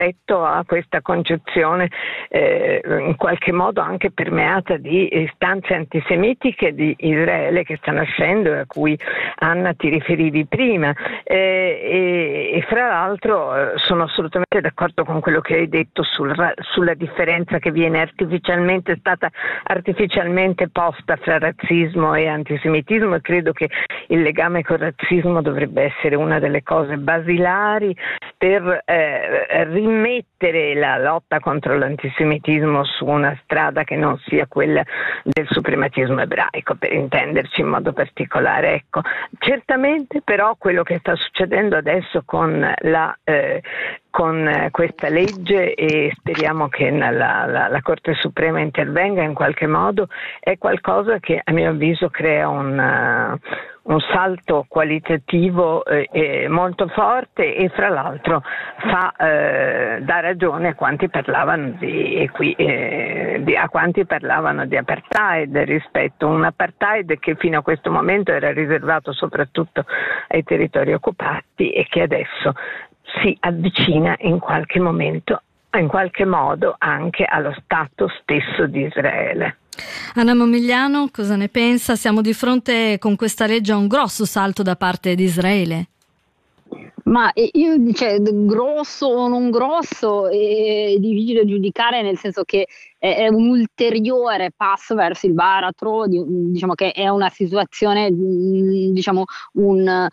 rispetto a questa concezione in qualche modo anche permeata di istanze antisemitiche di Israele che sta nascendo e a cui Anna ti riferivi prima, e fra l'altro sono assolutamente d'accordo con quello che hai detto sulla differenza che è stata artificialmente posta fra razzismo e antisemitismo, e credo che il legame col razzismo dovrebbe essere una delle cose basilari per rimettere la lotta contro l'antisemitismo su una strada che non sia quella del suprematismo ebraico, per intenderci in modo particolare. Ecco, certamente però quello che sta succedendo adesso con questa legge, e speriamo che la Corte Suprema intervenga in qualche modo, è qualcosa che a mio avviso crea un salto qualitativo molto forte, e fra l'altro dà ragione a quanti parlavano di apartheid, rispetto a un apartheid che fino a questo momento era riservato soprattutto ai territori occupati e che adesso si avvicina in qualche modo anche allo Stato stesso di Israele. Anna Momigliano, cosa ne pensa? Siamo di fronte con questa legge a un grosso salto da parte di Israele? Ma io grosso o non grosso è difficile giudicare, nel senso che è un ulteriore passo verso il baratro, diciamo che è una situazione, diciamo un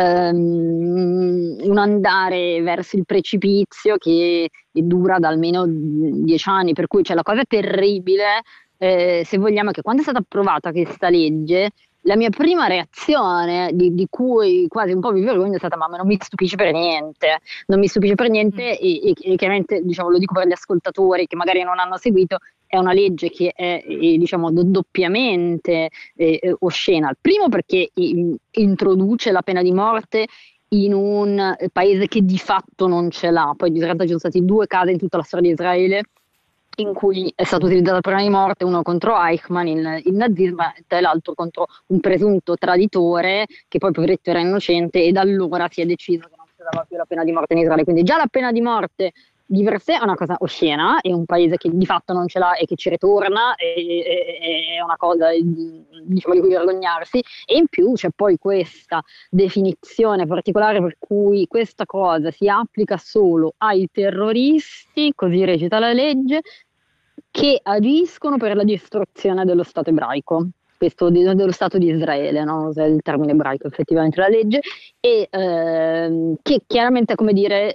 andare verso il precipizio che dura da almeno 10 anni, per cui la cosa terribile, se vogliamo, che quando è stata approvata questa legge, la mia prima reazione, di cui quasi un po' mi vergogno, è stata: ma non mi stupisce per niente, e chiaramente, diciamo, lo dico per gli ascoltatori che magari non hanno seguito, è una legge che è diciamo doppiamente oscena. Primo perché introduce la pena di morte in un paese che di fatto non ce l'ha. Poi in realtà ci sono stati 2 casi in tutta la storia di Israele in cui è stata utilizzata la pena di morte, uno contro Eichmann, il nazismo, e l'altro contro un presunto traditore che poi poveretto era innocente, e da allora si è deciso che non si dava più la pena di morte in Israele. Quindi già la pena di morte di per sé è una cosa oscena, è un paese che di fatto non ce l'ha e che ci ritorna, è una cosa, diciamo, di cui vergognarsi, e in più c'è poi questa definizione particolare per cui questa cosa si applica solo ai terroristi, così recita la legge, che agiscono per la distruzione dello Stato ebraico, questo dello Stato di Israele, no? È il termine ebraico effettivamente la legge, e che chiaramente, come dire,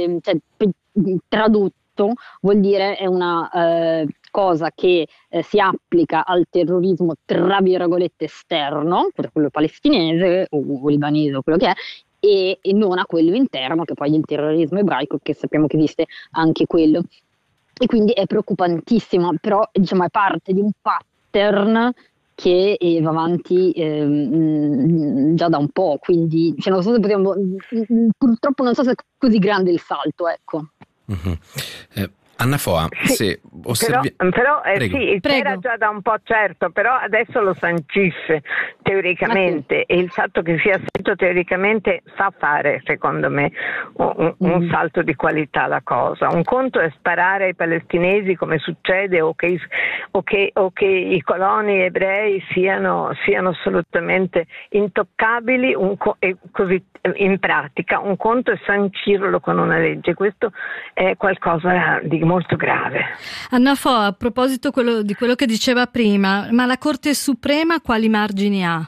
tradotto vuol dire è una cosa che si applica al terrorismo tra virgolette esterno, quello palestinese o libanese o quello che è, e non a quello interno, che poi è il terrorismo ebraico, che sappiamo che esiste anche quello. E quindi è preoccupantissimo, però diciamo è parte di un pattern che va avanti già da un po', quindi non so se possiamo, purtroppo non so se è così grande il salto, ecco. Mm-hmm. Anna Foa, sì, se osservi... però sì, Prego. c'era già da un po', certo, però adesso lo sancisce teoricamente, e il fatto che sia scritto teoricamente fa fare, secondo me, un salto di qualità alla cosa. Un conto è sparare ai palestinesi, come succede, o che i coloni ebrei siano assolutamente intoccabili, e così in pratica. Un conto è sancirlo con una legge. Questo è qualcosa di molto grave. Anna Fo, a proposito di quello che diceva prima, ma la Corte Suprema quali margini ha?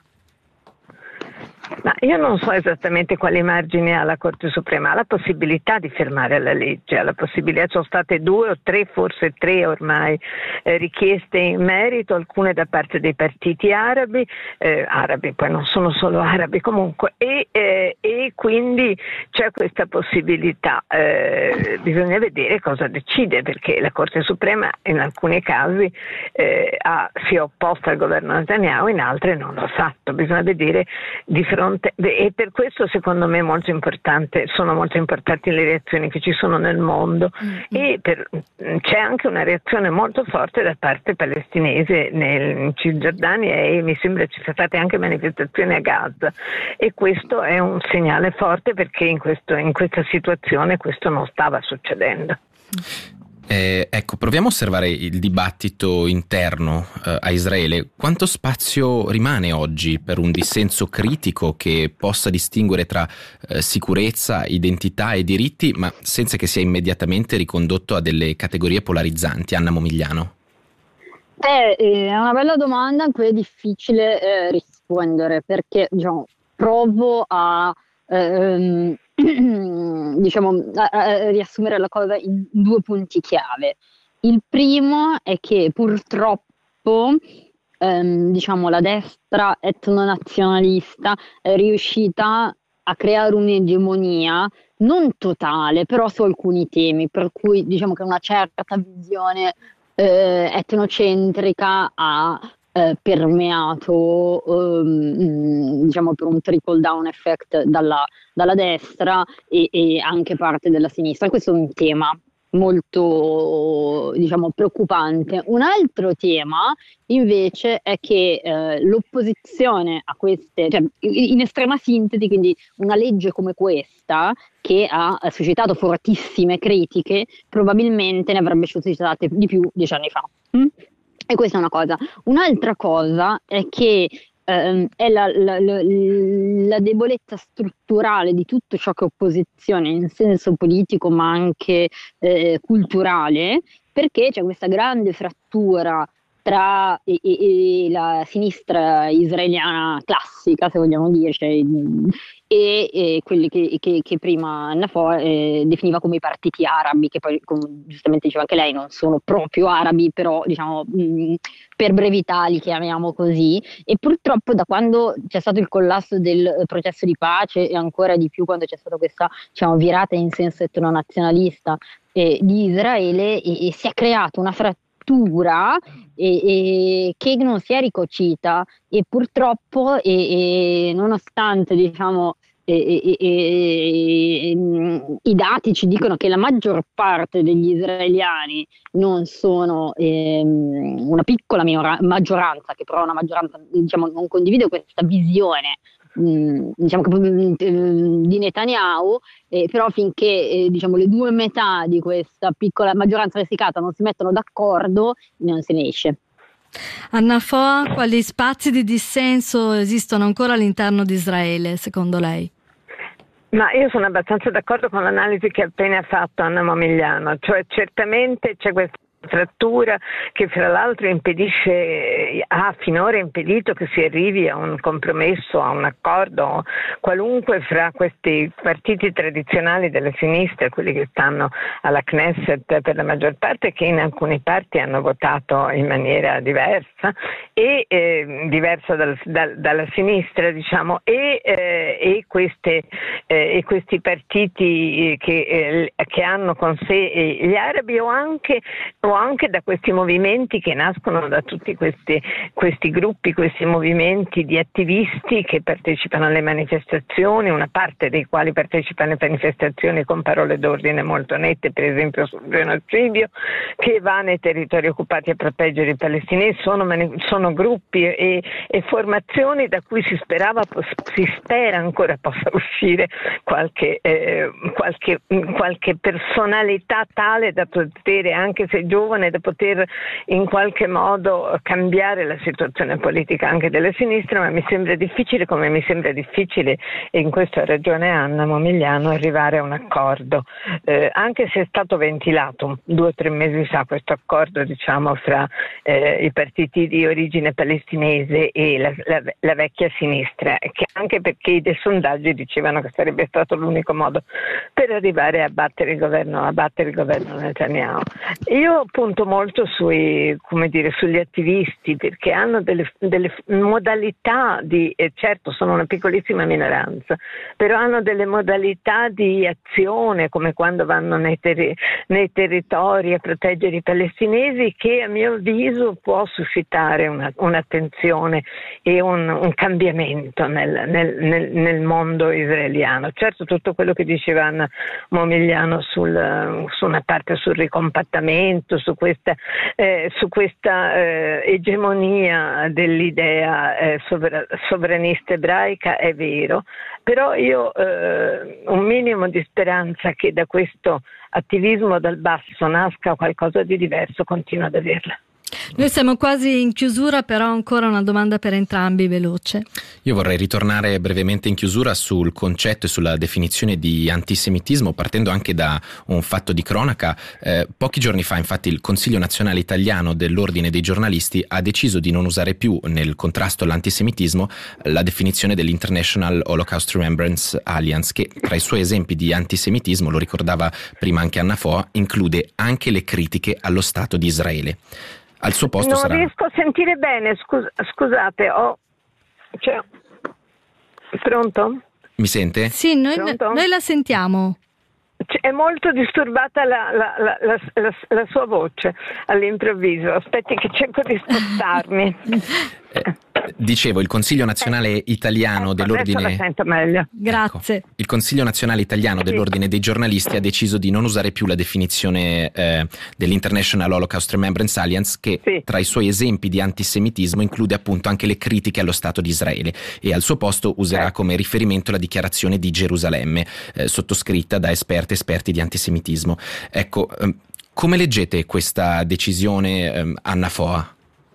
Ma io non so esattamente quali margini ha la Corte Suprema, ha la possibilità di fermare la legge, ha la possibilità, sono state 2 o 3, forse 3 ormai, richieste in merito, alcune da parte dei partiti arabi, poi non sono solo arabi comunque, e quindi c'è questa possibilità, bisogna vedere cosa decide, perché la Corte Suprema in alcuni casi si è opposta al governo Netanyahu, in altri non lo ha fatto, bisogna vedere di fronte e per questo secondo me sono molto importanti le reazioni che ci sono nel mondo e c'è anche una reazione molto forte da parte palestinese in Cisgiordania e mi sembra ci siano state anche manifestazioni a Gaza e questo è un segnale forte perché in questa situazione questo non stava succedendo. Ecco, proviamo a osservare il dibattito interno a Israele. Quanto spazio rimane oggi per un dissenso critico che possa distinguere tra sicurezza, identità e diritti, ma senza che sia immediatamente ricondotto a delle categorie polarizzanti? Anna Momigliano. È una bella domanda a cui è difficile rispondere perché provo a a riassumere la cosa in due punti chiave. Il primo è che purtroppo la destra etnonazionalista è riuscita a creare un'egemonia non totale, però su alcuni temi, per cui diciamo che una certa visione etnocentrica ha permeato per un trickle down effect dalla destra e anche parte della sinistra. Questo è un tema molto preoccupante. Un altro tema invece è che l'opposizione a queste, in estrema sintesi, quindi una legge come questa che ha suscitato fortissime critiche, probabilmente ne avrebbe suscitate di più 10 anni fa. E questa è una cosa. Un'altra cosa è che è la debolezza strutturale di tutto ciò che è opposizione in senso politico ma anche culturale, perché c'è questa grande frattura tra la sinistra israeliana classica, se vogliamo dire, e quelli che prima Anna Foa definiva come i partiti arabi, che poi, come giustamente diceva anche lei, non sono proprio arabi, però per brevità li chiamiamo così. E purtroppo da quando c'è stato il collasso del processo di pace e ancora di più quando c'è stata questa virata in senso etnonazionalista di Israele, e si è creata una frattura che non si è ricocita e purtroppo nonostante i dati ci dicono che la maggior parte degli israeliani non sono una piccola maggioranza, che però è una maggioranza non condivide questa visione di Netanyahu, però finché le due metà di questa piccola maggioranza vesticata non si mettono d'accordo non se ne esce. Anna Foa, quali spazi di dissenso esistono ancora all'interno di Israele, secondo lei? Ma io sono abbastanza d'accordo con l'analisi che ha appena fatto Anna Momigliano, cioè certamente c'è questa frattura che fra l'altro ha finora impedito che si arrivi a un compromesso, a un accordo qualunque fra questi partiti tradizionali della sinistra, quelli che stanno alla Knesset per la maggior parte, che in alcuni parti hanno votato in maniera diversa e diversa dalla sinistra, e questi partiti che hanno con sé gli arabi o anche da questi movimenti che nascono da tutti questi gruppi, questi movimenti di attivisti che partecipano alle manifestazioni, una parte dei quali partecipa alle manifestazioni con parole d'ordine molto nette, per esempio sul genocidio, che va nei territori occupati a proteggere i palestinesi. Sono gruppi e formazioni da cui si spera ancora possa uscire qualche personalità tale da poter, anche se giovane, da poter in qualche modo cambiare la situazione politica anche della sinistra, ma mi sembra difficile, come mi sembra difficile, e in questo ha ragione Anna Momigliano, arrivare a un accordo, anche se è stato ventilato 2 o 3 mesi fa questo accordo fra i partiti di origine palestinese e la vecchia sinistra, che anche perché dei sondaggi dicevano che sarebbe stato l'unico modo per arrivare a battere il governo Netanyahu. Io punto molto sugli attivisti, perché hanno delle modalità certo sono una piccolissima minoranza, però hanno delle modalità di azione, come quando vanno nei territori a proteggere i palestinesi, che a mio avviso può suscitare un'attenzione e un cambiamento nel mondo israeliano. Certo, tutto quello che diceva Anna Momigliano su una parte sul ricompattamento, su questa egemonia dell'idea sovranista ebraica è vero, però io un minimo di speranza che da questo attivismo dal basso nasca qualcosa di diverso continuo ad averla. Noi siamo quasi in chiusura, però ancora una domanda per entrambi, veloce. Io vorrei ritornare brevemente in chiusura sul concetto e sulla definizione di antisemitismo, partendo anche da un fatto di cronaca. Pochi giorni fa, infatti, il Consiglio Nazionale Italiano dell'Ordine dei Giornalisti ha deciso di non usare più nel contrasto all'antisemitismo la definizione dell'International Holocaust Remembrance Alliance, che tra i suoi esempi di antisemitismo, lo ricordava prima anche Anna Foa, include anche le critiche allo Stato di Israele. Al suo posto non riesco a sentire bene, scusate, pronto? Mi sente? Sì, noi la sentiamo. È molto disturbata la sua voce all'improvviso. Aspetti che cerco di spostarmi. Dicevo, il Consiglio Nazionale Italiano dell'Ordine... Adesso la sento meglio. Grazie. Ecco, il Consiglio Nazionale Italiano dell'Ordine dei Giornalisti ha deciso di non usare più la definizione dell'International Holocaust Remembrance Alliance, che tra i suoi esempi di antisemitismo include appunto anche le critiche allo Stato di Israele, e al suo posto userà come riferimento la dichiarazione di Gerusalemme, sottoscritta da esperti di antisemitismo. Ecco, come leggete questa decisione, Anna Foa?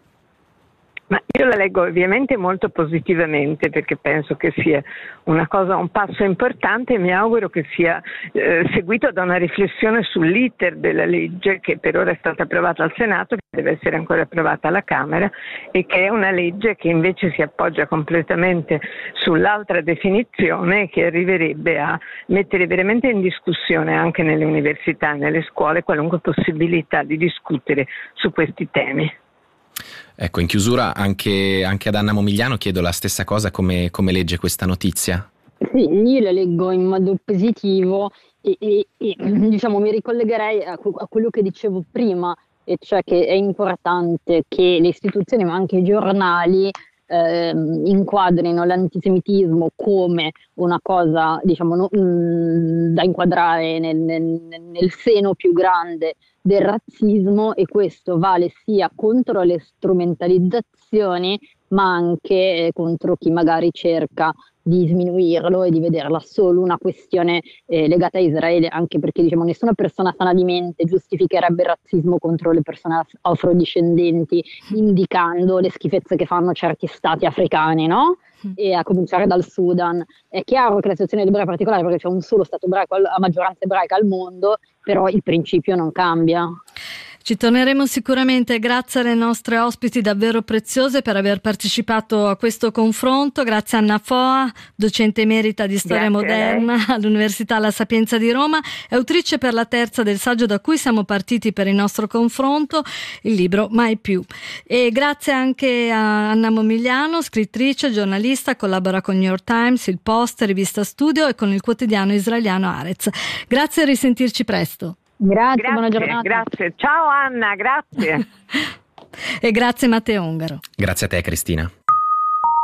Ma io la leggo ovviamente molto positivamente, perché penso che sia un passo importante, e mi auguro che sia seguito da una riflessione sull'iter della legge, che per ora è stata approvata al Senato, che deve essere ancora approvata alla Camera, e che è una legge che invece si appoggia completamente sull'altra definizione, che arriverebbe a mettere veramente in discussione anche nelle università e nelle scuole qualunque possibilità di discutere su questi temi. Ecco, in chiusura anche ad Anna Momigliano chiedo la stessa cosa, come legge questa notizia? Sì, io la leggo in modo positivo e diciamo mi ricollegherei a quello che dicevo prima, e cioè che è importante che le istituzioni ma anche i giornali inquadrino l'antisemitismo come una cosa, diciamo, da inquadrare nel seno più grande del razzismo, e questo vale sia contro le strumentalizzazioni ma anche contro chi magari cerca di sminuirlo e di vederla solo una questione legata a Israele, anche perché diciamo nessuna persona sana di mente giustificherebbe il razzismo contro le persone afrodiscendenti indicando le schifezze che fanno certi stati africani, no? E a cominciare dal Sudan. È chiaro che la situazione dell'Ebreo è particolare perché c'è un solo stato ebraico a maggioranza ebraica al mondo, però il principio non cambia. Ci torneremo sicuramente. Grazie alle nostre ospiti davvero preziose per aver partecipato a questo confronto. Grazie a Anna Foa, docente emerita di storia moderna all'Università La Sapienza di Roma, è autrice per la terza del saggio da cui siamo partiti per il nostro confronto, il libro Mai più. E grazie anche a Anna Momigliano, scrittrice, giornalista, collabora con New York Times, il Post, Rivista Studio e con il quotidiano israeliano Haaretz. Grazie e risentirci presto. Grazie, buona giornata. Grazie, ciao Anna, grazie. E grazie Matteo Ongaro. Grazie a te, Cristina.